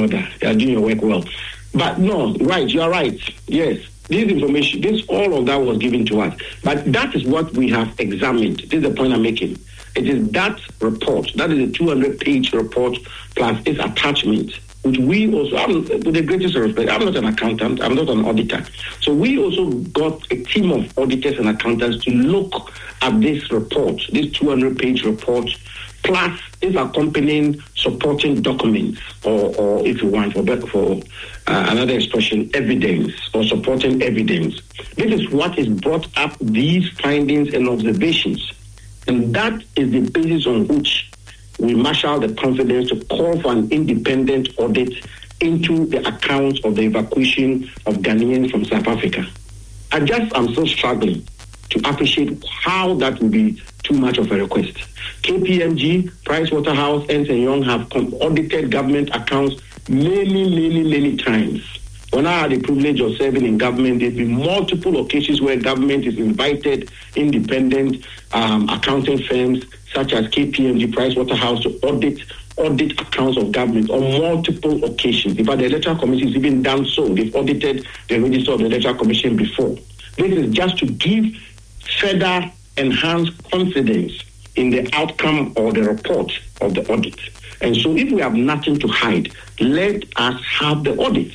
order. You are doing your work well. But no, right, you are right. Yes, this information, all of that was given to us. But that is what we have examined. This is the point I'm making. It is that report, that is a 200-page report plus its attachment, which we also, with the greatest respect, I'm not an accountant, I'm not an auditor. So we also got a team of auditors and accountants to look at this report, this 200-page report, plus its accompanying supporting documents, or if you want, for another expression, evidence or supporting evidence. This is what is brought up these findings and observations. And that is the basis on which we marshal the confidence to call for an independent audit into the accounts of the evacuation of Ghanaians from South Africa. I'm still struggling to appreciate how that would be too much of a request. KPMG, Pricewaterhouse, Ernst & Young have audited government accounts many times. When I had the privilege of serving in government, there's been multiple occasions where government is invited independent accounting firms such as KPMG, Pricewaterhouse to audit accounts of government on multiple occasions. In fact, the Electoral Commission has even done so. They've audited the register of the Electoral Commission before. This is just to give further enhanced confidence in the outcome or the report of the audit. And so if we have nothing to hide, let us have the audit.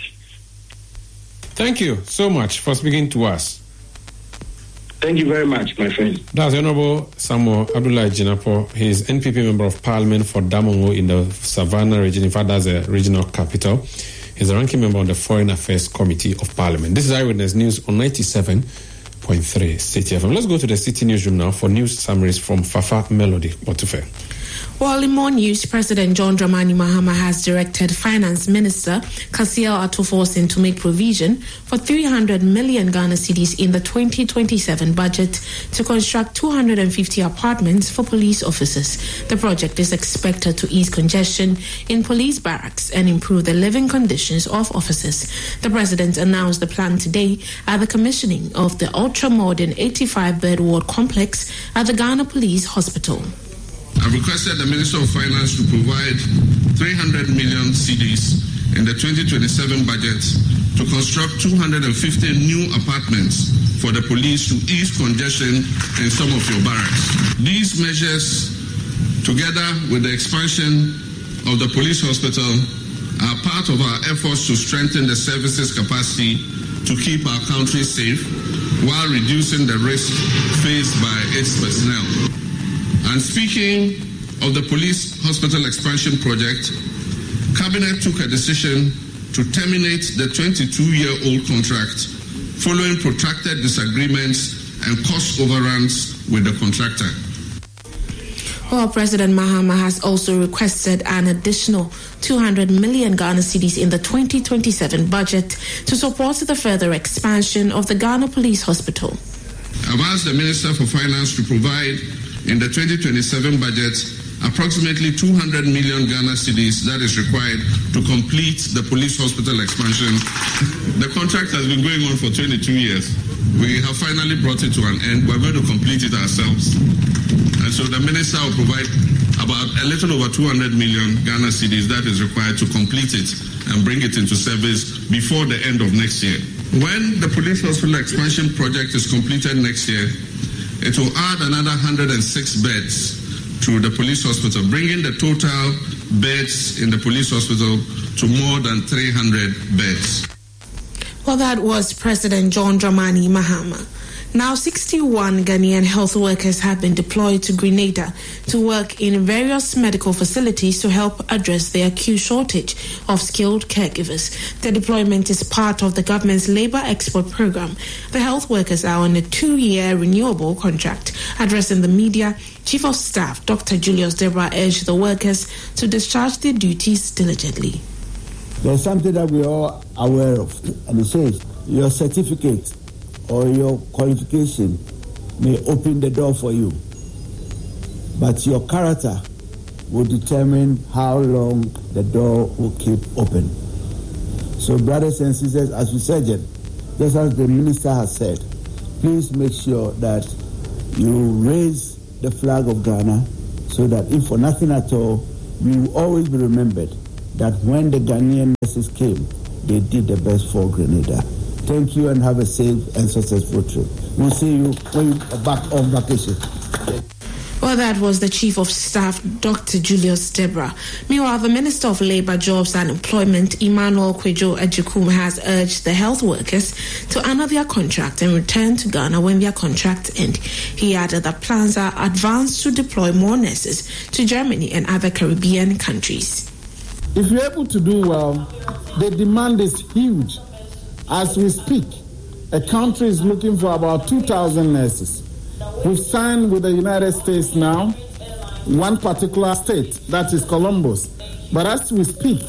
Thank you so much for speaking to us. Thank you very much, my friend. That's Honorable Samuel Abdullahi Jinapo. He is NPP Member of Parliament for Damongo in the Savannah region. In fact, that's a regional capital. He's a ranking member on the Foreign Affairs Committee of Parliament. This is Eyewitness News on 97.3 City FM. Let's go to the City Newsroom now for news summaries from Fafa Melody Otufe. Well, in more news, President John Dramani Mahama has directed Finance Minister Kasiel Atuforsen to make provision for 300 million Ghana cedis in the 2027 budget to construct 250 apartments for police officers. The project is expected to ease congestion in police barracks and improve the living conditions of officers. The president announced the plan today at the commissioning of the ultra-modern 85-bed ward complex at the Ghana Police Hospital. I've requested the Minister of Finance to provide 300 million cedis in the 2027 budget to construct 250 new apartments for the police to ease congestion in some of your barracks. These measures, together with the expansion of the police hospital, are part of our efforts to strengthen the service's capacity to keep our country safe while reducing the risk faced by its personnel. And speaking of the police hospital expansion project, Cabinet took a decision to terminate the 22-year-old contract following protracted disagreements and cost overruns with the contractor. Well, President Mahama has also requested an additional 200 million Ghana cedis in the 2027 budget to support the further expansion of the Ghana Police Hospital. I've asked the Minister for Finance to provide in the 2027 budget approximately 200 million Ghana cedis that is required to complete the police hospital expansion. The contract has been going on for 22 years. We have finally brought it to an end. We're going to complete it ourselves. And so the minister will provide about a little over 200 million Ghana cedis that is required to complete it and bring it into service before the end of next year. When the police hospital expansion project is completed next year, it will add another 106 beds to the police hospital, bringing the total beds in the police hospital to more than 300 beds. Well, that was President John Dramani Mahama. Now, 61 Ghanaian health workers have been deployed to Grenada to work in various medical facilities to help address the acute shortage of skilled caregivers. The deployment is part of the government's labor export program. The health workers are on a 2-year renewable contract. Addressing the media, Chief of Staff Dr. Julius Debra urged the workers to discharge their duties diligently. There's something that we're all aware of, and it says your certificate or your qualification may open the door for you, but your character will determine how long the door will keep open. So, brothers and sisters, as we said, just as the minister has said, please make sure that you raise the flag of Ghana so that if for nothing at all, we will always be remembered that when the Ghanaian nurses came, they did the best for Grenada. Thank you and have a safe and successful trip. We'll see you when you're back on vacation. Well, that was the Chief of Staff, Dr. Julius Debra. Meanwhile, the Minister of Labour, Jobs and Employment, Emmanuel Kwejo Ajekum, has urged the health workers to honor their contract and return to Ghana when their contracts end. He added that plans are advanced to deploy more nurses to Germany and other Caribbean countries. If you're able to do well, the demand is huge. As we speak, a country is looking for about 2,000 nurses. We've signed with the United States now, one particular state, that is Columbus. But as we speak,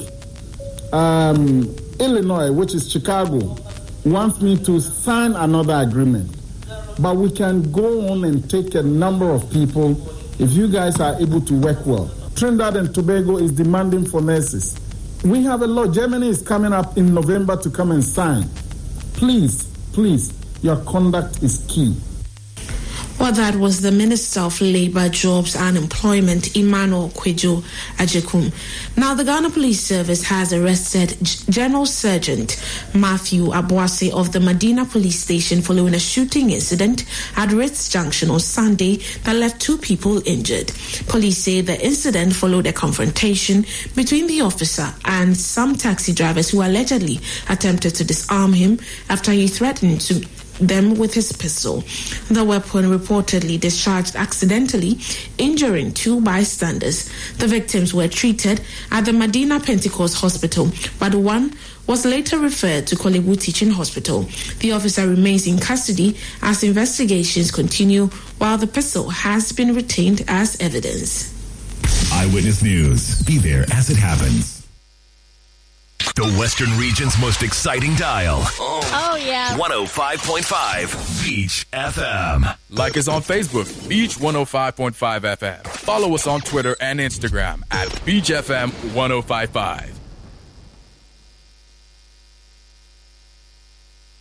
Illinois, which is Chicago, wants me to sign another agreement. But we can go on and take a number of people if you guys are able to work well. Trinidad and Tobago is demanding for nurses. We have a law. Germany is coming up in November to come and sign. Please, your conduct is key. Well, that was the Minister of Labour, Jobs and Employment, Emmanuel Kwejo Ajekum. Now, the Ghana Police Service has arrested General Sergeant Matthew Aboase of the Medina Police Station following a shooting incident at Ritz Junction on Sunday that left 2 people injured. Police say the incident followed a confrontation between the officer and some taxi drivers who allegedly attempted to disarm him after he threatened to them with his pistol. The weapon reportedly discharged accidentally, injuring 2 bystanders. The victims were treated at the Medina Pentecost Hospital, but one was later referred to Korle Bu Teaching Hospital. The officer remains in custody as investigations continue, while the pistol has been retained as evidence. Eyewitness News. Be there as it happens. The Western region's most exciting dial. Oh, yeah. 105.5 Beach FM. Like us on Facebook, Beach 105.5 FM. Follow us on Twitter and Instagram at Beach FM 1055.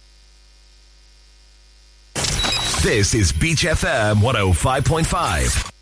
This is Beach FM 105.5.